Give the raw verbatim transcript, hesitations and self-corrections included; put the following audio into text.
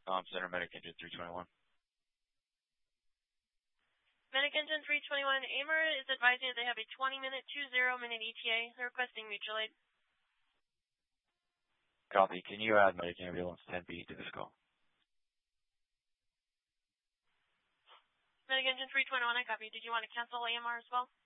Com Center, Medic Engine three twenty-one. Medic Engine three twenty-one, A M R is advising that they have a twenty minute, two zero minute E T A. They're requesting mutual aid. Copy. Can you add Medic Ambulance ten B to this call? Medic Engine three twenty-one, I copy. Did you want to cancel A M R as well?